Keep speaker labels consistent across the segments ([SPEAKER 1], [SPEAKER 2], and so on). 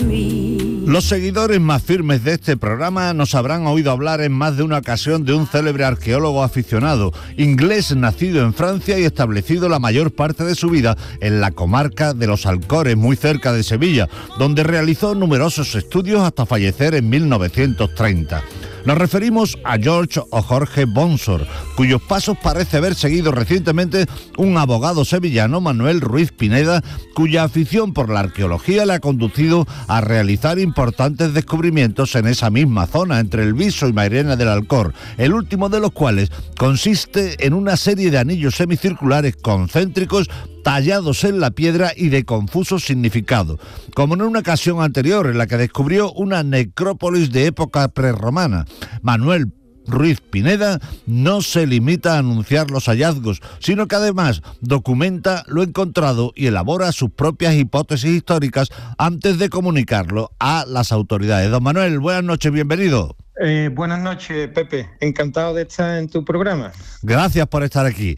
[SPEAKER 1] Los seguidores más firmes de este programa nos habrán oído hablar en más de una ocasión de un célebre arqueólogo aficionado, inglés nacido en Francia y establecido la mayor parte de su vida en la comarca de los Alcores, muy cerca de Sevilla, donde realizó numerosos estudios hasta fallecer en 1930. Nos referimos a George o Jorge Bonsor, cuyos pasos parece haber seguido recientemente un abogado sevillano, Manuel Ruiz Pineda, cuya afición por la arqueología le ha conducido a realizar importantes descubrimientos en esa misma zona, entre el Viso y Mairena del Alcor, el último de los cuales consiste en una serie de anillos semicirculares concéntricos tallados en la piedra y de confuso significado, como en una ocasión anterior en la que descubrió una necrópolis de época prerromana. Manuel Ruiz Pineda no se limita a anunciar los hallazgos, sino que además documenta lo encontrado y elabora sus propias hipótesis históricas antes de comunicarlo a las autoridades. Don Manuel, buenas noches, bienvenido.
[SPEAKER 2] Buenas noches, Pepe. Encantado de estar en tu programa.
[SPEAKER 1] Gracias por estar aquí.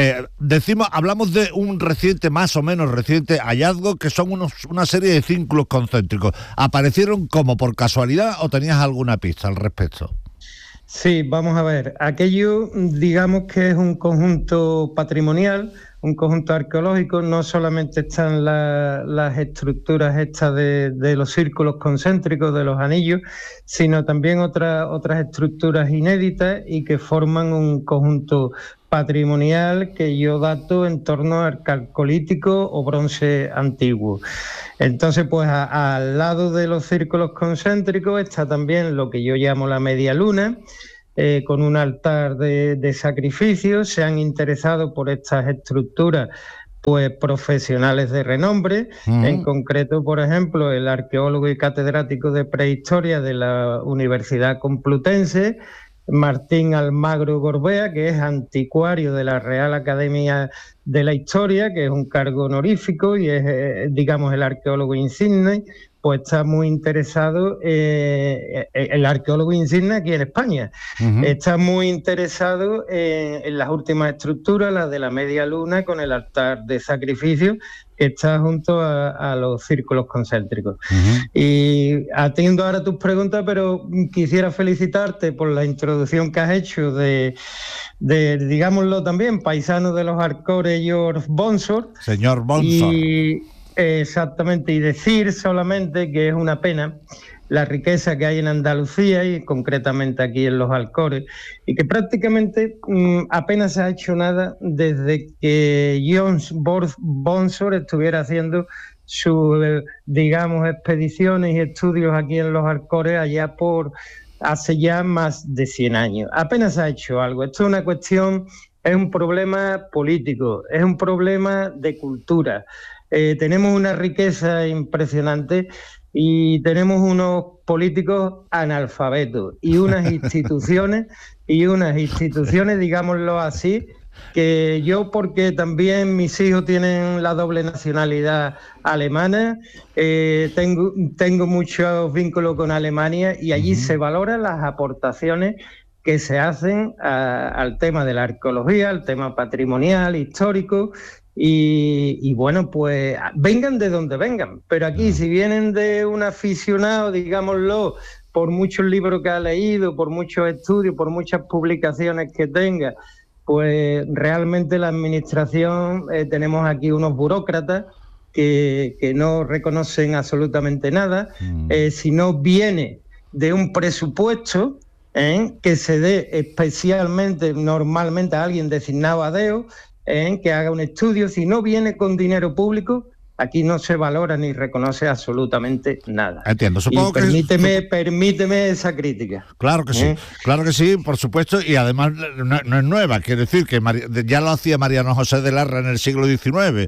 [SPEAKER 1] Hablamos de un más o menos reciente hallazgo, que son una serie de círculos concéntricos. ¿Aparecieron como por casualidad o tenías alguna pista al respecto?
[SPEAKER 2] Sí, vamos a ver. Aquello, digamos que es un conjunto patrimonial, un conjunto arqueológico. No solamente están las estructuras estas de los círculos concéntricos, de los anillos, sino también otras estructuras inéditas y que forman un conjunto patrimonial que yo dato en torno al calcolítico o bronce antiguo. Entonces, pues al lado de los círculos concéntricos está también lo que yo llamo la media luna, con un altar de sacrificio. Se han interesado por estas estructuras pues profesionales de renombre, en concreto, por ejemplo, el arqueólogo y catedrático de prehistoria de la Universidad Complutense, Martín Almagro Gorbea, que es anticuario de la Real Academia de la Historia, que es un cargo honorífico y es, digamos, el arqueólogo insigne. Pues está muy interesado, el arqueólogo insigne aquí en España, está muy interesado en las últimas estructuras, las de la media luna, con el altar de sacrificio, que está junto a los círculos concéntricos. Y atiendo ahora tus preguntas, pero quisiera felicitarte por la introducción que has hecho de digámoslo también, paisano de los Alcores, George Bonsor.
[SPEAKER 1] Señor Bonsor.
[SPEAKER 2] Exactamente, y decir solamente que es una pena la riqueza que hay en Andalucía y concretamente aquí en los Alcores, y que prácticamente apenas se ha hecho nada desde que George Bonsor estuviera haciendo sus, digamos, expediciones y estudios aquí en los Alcores allá por hace ya más de 100 años. Apenas se ha hecho algo. Esto es una cuestión, es un problema político, es un problema de cultura. Tenemos una riqueza impresionante y tenemos unos políticos analfabetos y unas instituciones, digámoslo así, que yo, porque también mis hijos tienen la doble nacionalidad alemana, tengo muchos vínculos con Alemania y allí se valoran las aportaciones que se hacen al tema de la arqueología, al tema patrimonial, histórico. Y bueno, pues vengan de donde vengan, pero aquí si vienen de un aficionado, digámoslo, por muchos libros que ha leído, por muchos estudios, por muchas publicaciones que tenga, pues realmente la administración, tenemos aquí unos burócratas que no reconocen absolutamente nada. Si no viene de un presupuesto que se dé especialmente, normalmente a alguien designado a dedo, que haga un estudio. Si no viene con dinero público, aquí no se valora ni reconoce absolutamente nada.
[SPEAKER 1] Entiendo, supongo
[SPEAKER 2] y
[SPEAKER 1] que...
[SPEAKER 2] permíteme esa crítica.
[SPEAKER 1] Claro que sí, por supuesto, y además no es nueva, quiere decir que ya lo hacía Mariano José de Larra en el siglo XIX.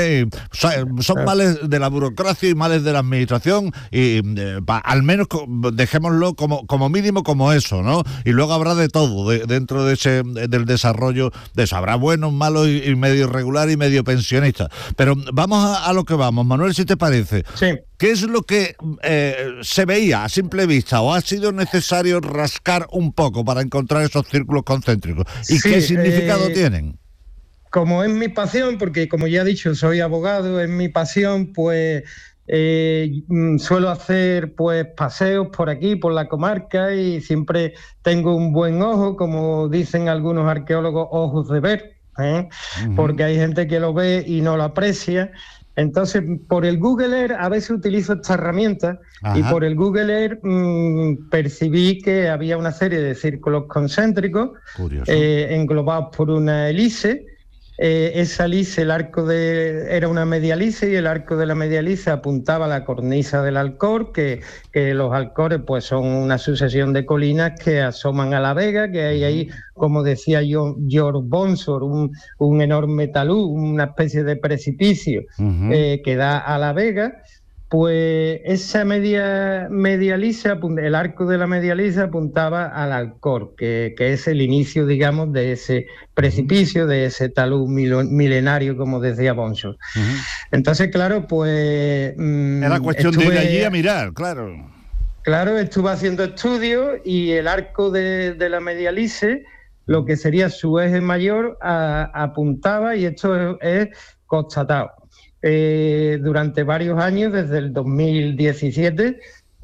[SPEAKER 1] Son males de la burocracia y males de la administración, y al menos dejémoslo como mínimo como eso, ¿no? Y luego habrá de todo dentro de del desarrollo de eso. Habrá buenos, malos y medio regular y medio pensionistas. Pero vamos a lo que vamos, Manuel, si te parece.
[SPEAKER 2] Sí.
[SPEAKER 1] ¿Qué es lo que se veía a simple vista o ha sido necesario rascar un poco para encontrar esos círculos concéntricos? ¿Y qué significado tienen?
[SPEAKER 2] Como es mi pasión, porque como ya he dicho, soy abogado, es mi pasión, pues Suelo hacer pues paseos por aquí, por la comarca, y siempre tengo un buen ojo, como dicen algunos arqueólogos, ojos de ver, porque hay gente que lo ve y no lo aprecia. Entonces, por el Google Earth a veces utilizo esta herramienta. Ajá. Y por el Google Earth percibí que había una serie de círculos concéntricos englobados por una hélice. Esa hélice, era una media hélice, y el arco de la media hélice apuntaba a la cornisa del Alcor, que los Alcores pues son una sucesión de colinas que asoman a la vega, que hay ahí, como decía George Bonsor, un enorme talud, una especie de precipicio que da a la vega. Pues esa media lisa, el arco de la media lisa apuntaba al Alcor, que es el inicio, digamos, de ese precipicio, de ese talud milenario, como decía Bonsor. Entonces, claro, pues...
[SPEAKER 1] Era cuestión de ir allí a mirar, claro.
[SPEAKER 2] Claro, estuve haciendo estudios, y el arco de la media lisa, lo que sería su eje mayor, apuntaba, y esto es constatado. Durante varios años, desde el 2017,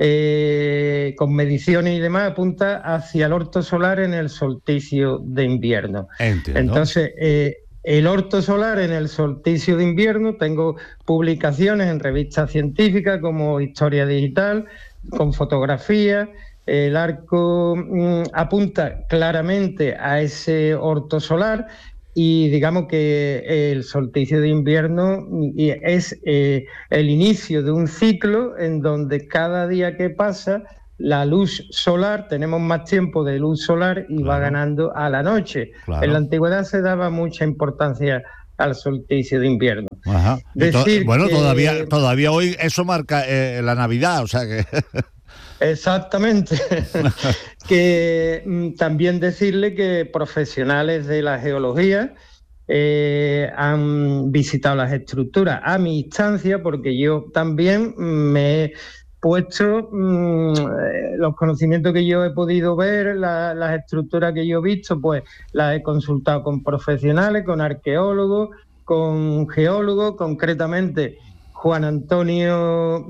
[SPEAKER 2] con mediciones y demás, apunta hacia el orto solar en el solsticio de invierno.
[SPEAKER 1] Entiendo.
[SPEAKER 2] Entonces, el orto solar en el solsticio de invierno, tengo publicaciones en revistas científicas como Historia Digital, con fotografías. El arco apunta claramente a ese orto solar. Y digamos que el solsticio de invierno es el inicio de un ciclo en donde cada día que pasa la luz solar, tenemos más tiempo de luz solar y va ganando a la noche. En la antigüedad se daba mucha importancia al solsticio de invierno.
[SPEAKER 1] Ajá. Todavía hoy eso marca la Navidad, o sea que...
[SPEAKER 2] Exactamente. Que también decirle que profesionales de la geología han visitado las estructuras a mi instancia, porque yo también me he puesto los conocimientos que yo he podido ver, las estructuras que yo he visto, pues las he consultado con profesionales, con arqueólogos, con geólogos, concretamente Juan Antonio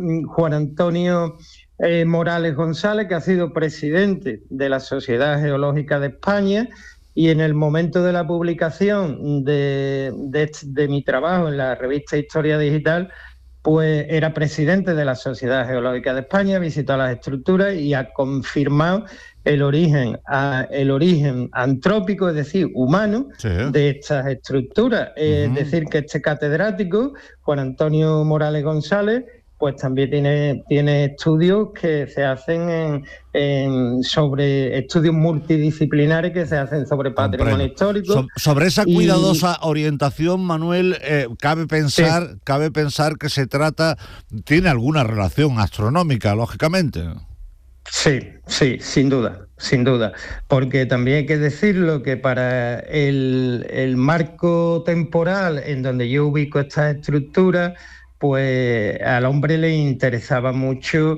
[SPEAKER 2] Morales González, que ha sido presidente de la Sociedad Geológica de España, y en el momento de la publicación de mi trabajo en la revista Historia Digital, pues era presidente de la Sociedad Geológica de España, ha visitado las estructuras y ha confirmado el origen antrópico, es decir, humano, de estas estructuras. Es decir, que este catedrático, Juan Antonio Morales González, pues también tiene estudios que se hacen sobre estudios multidisciplinares que se hacen sobre patrimonio histórico.
[SPEAKER 1] Sobre esa cuidadosa orientación, Manuel, cabe pensar que tiene alguna relación astronómica, lógicamente.
[SPEAKER 2] Sí, sin duda, porque también hay que decirlo que para el marco temporal en donde yo ubico estas estructuras, pues al hombre le interesaba mucho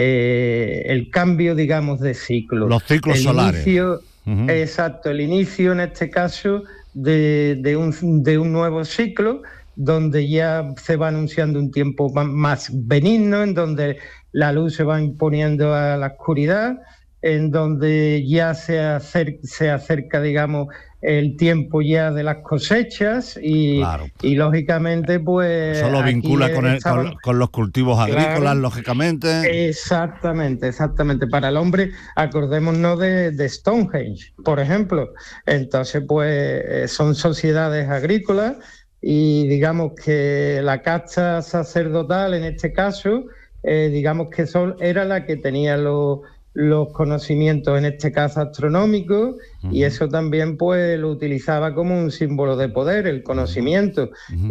[SPEAKER 2] el cambio, digamos, de ciclo.
[SPEAKER 1] Los ciclos solares.
[SPEAKER 2] Exacto, el inicio en este caso de un nuevo ciclo, donde ya se va anunciando un tiempo más benigno, en donde la luz se va imponiendo a la oscuridad, en donde ya se acerca, digamos, el tiempo ya de las cosechas y lógicamente pues...
[SPEAKER 1] Eso lo vincula con los cultivos agrícolas, lógicamente.
[SPEAKER 2] Exactamente. Para el hombre, acordémonos de Stonehenge, por ejemplo. Entonces, pues son sociedades agrícolas, y digamos que la casta sacerdotal en este caso, digamos que era la que tenía los conocimientos, en este caso astronómicos, y eso también pues lo utilizaba como un símbolo de poder, el conocimiento.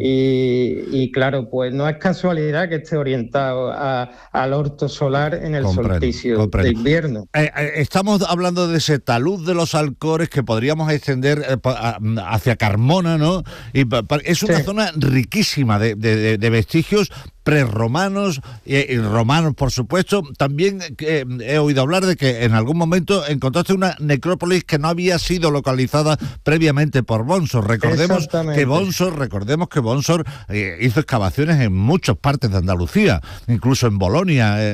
[SPEAKER 2] Y claro, pues no es casualidad que esté orientado al orto solar en el solsticio de invierno.
[SPEAKER 1] Estamos hablando de ese talud de los Alcores que podríamos extender hacia Carmona, ¿no? Y es una zona riquísima de vestigios prerromanos y romanos, por supuesto. También he oído hablar de que en algún momento encontraste una necrópolis que no había sido localizada previamente por Bonsor. Recordemos que Bonsor hizo excavaciones en muchas partes de Andalucía, incluso en Bolonia,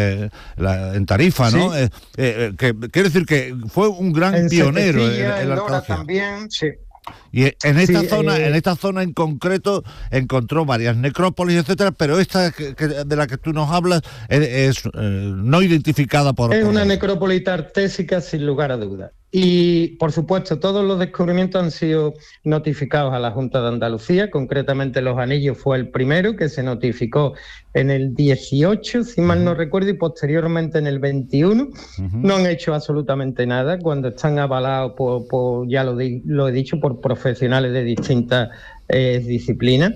[SPEAKER 1] en Tarifa, ¿no?
[SPEAKER 2] Sí.
[SPEAKER 1] Quiere decir que fue un gran pionero en la arqueología.
[SPEAKER 2] También, sí.
[SPEAKER 1] Y en esta zona en concreto encontró varias necrópolis, etcétera, pero esta de la que tú nos hablas es no identificada por...
[SPEAKER 2] Es una necrópolis tartésica sin lugar a dudas. Y, por supuesto, todos los descubrimientos han sido notificados a la Junta de Andalucía. Concretamente, Los Anillos fue el primero que se notificó en el 18, si mal no recuerdo, y posteriormente en el 21. No han hecho absolutamente nada cuando están avalados ya lo he dicho, por profesionales de distintas disciplinas.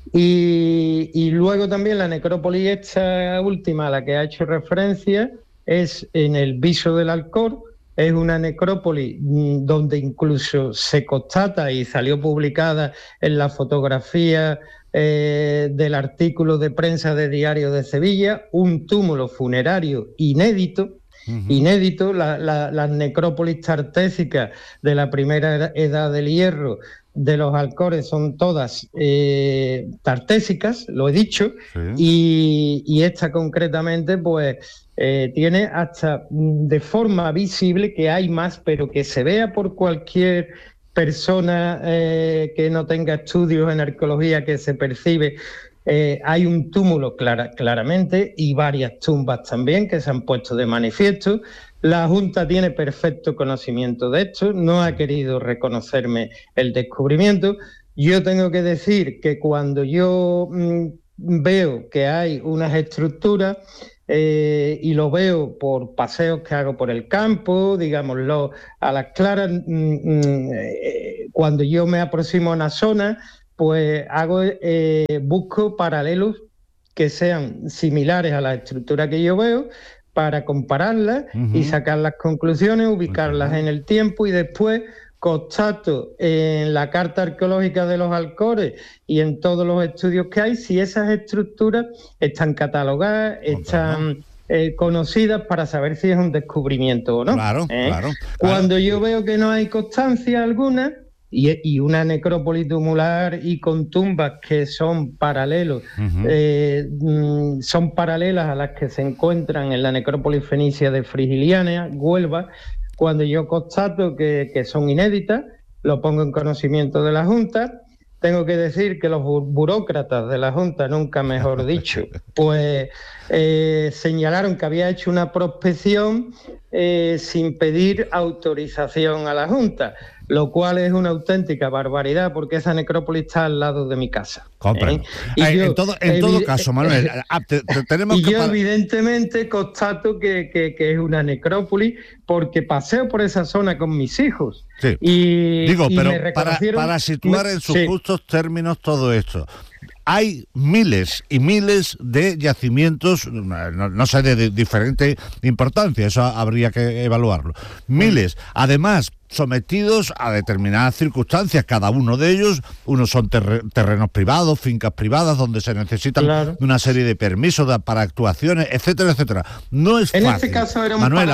[SPEAKER 2] Y luego también la necrópolis esta última a la que ha hecho referencia es en el Viso del Alcor. Es una necrópolis donde incluso se constata, y salió publicada en la fotografía del artículo de prensa de Diario de Sevilla, un túmulo funerario inédito. Inédito. Las necrópolis tartésicas de la primera edad del hierro de los Alcores son todas tartésicas, lo he dicho, sí. Y esta concretamente pues tiene hasta de forma visible, que hay más, pero que se vea por cualquier persona que no tenga estudios en arqueología, que se percibe. Hay un túmulo claramente, y varias tumbas también que se han puesto de manifiesto. La Junta tiene perfecto conocimiento de esto, no ha querido reconocerme el descubrimiento. Yo tengo que decir que cuando yo veo que hay unas estructuras, y lo veo por paseos que hago por el campo, digámoslo a las claras, cuando yo me aproximo a una zona, pues busco paralelos que sean similares a la estructura que yo veo, para compararlas y sacar las conclusiones, ubicarlas en el tiempo, y después constato en la carta arqueológica de los Alcores y en todos los estudios que hay si esas estructuras están catalogadas, están conocidas, para saber si es un descubrimiento o no. Claro. Cuando yo veo que no hay constancia alguna, y una necrópolis tumular y con tumbas que son paralelas a las que se encuentran en la necrópolis fenicia de Frigiliana, Huelva, cuando yo constato que son inéditas, lo pongo en conocimiento de la Junta. Tengo que decir que los burócratas de la Junta, nunca mejor dicho, pues señalaron que había hecho una prospección sin pedir autorización a la Junta, lo cual es una auténtica barbaridad, porque esa necrópolis está al lado de mi casa.
[SPEAKER 1] En todo caso, Manuel, tenemos
[SPEAKER 2] y yo evidentemente constato que es una necrópolis, porque paseo por esa zona con mis hijos.
[SPEAKER 1] Sí. Pero para situar en sus justos términos todo esto, hay miles y miles de yacimientos, no sé, de diferente importancia, eso habría que evaluarlo. Miles, además, sometidos a determinadas circunstancias, cada uno de ellos. Unos son terrenos privados, fincas privadas, donde se necesitan una serie de permisos para actuaciones, etcétera, etcétera. No es fácil.
[SPEAKER 2] En este caso era un
[SPEAKER 1] Manuel,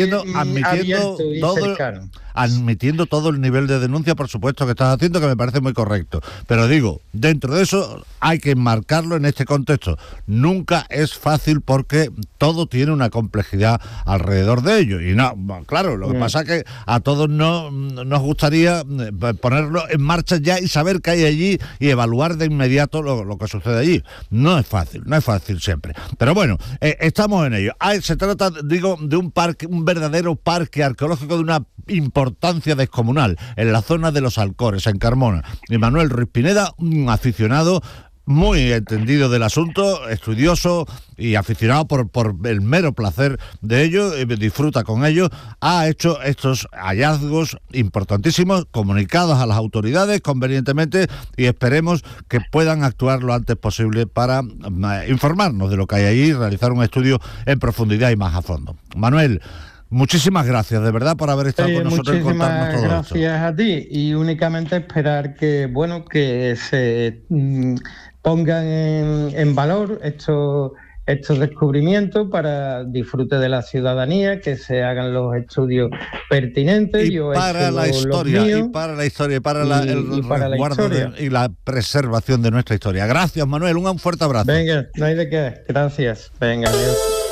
[SPEAKER 1] admitiendo todo el nivel de denuncia, por supuesto, que estás haciendo, que me parece muy correcto. Pero digo, dentro de eso hay que enmarcarlo en este contexto. Nunca es fácil, porque todo tiene una complejidad alrededor de ello. Y no, claro, lo que pasa es que a todos nos gustaría ponerlo en marcha ya y saber qué hay allí y evaluar de inmediato lo que sucede allí. No es fácil siempre. Pero bueno, estamos en ello. Se trata, digo, de un parque, un verdadero parque arqueológico de una importancia descomunal en la zona de los Alcores, en Carmona. Y Manuel Ruiz Pineda, un aficionado muy entendido del asunto, estudioso y aficionado por el mero placer de ello, disfruta con ello, ha hecho estos hallazgos importantísimos, comunicados a las autoridades convenientemente, y esperemos que puedan actuar lo antes posible para informarnos de lo que hay ahí y realizar un estudio en profundidad y más a fondo. Manuel, Muchísimas gracias, de verdad, por haber estado con nosotros y contarnos todo esto.
[SPEAKER 2] Muchísimas gracias a ti, y únicamente esperar que se pongan en valor estos descubrimientos para disfrute de la ciudadanía, que se hagan los estudios pertinentes.
[SPEAKER 1] Y para la historia, y para la historia, y para el resguardo y la preservación de nuestra historia. Gracias, Manuel, un fuerte abrazo.
[SPEAKER 2] Venga, no hay de qué. Gracias. Venga, adiós.